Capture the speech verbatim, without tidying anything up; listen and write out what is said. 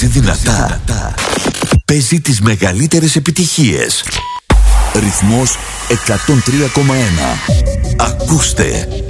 Παίζει δυνατά. Παίζει τις μεγαλύτερες επιτυχίες. Ρυθμός εκατόν τρία κόμμα ένα. Ακούστε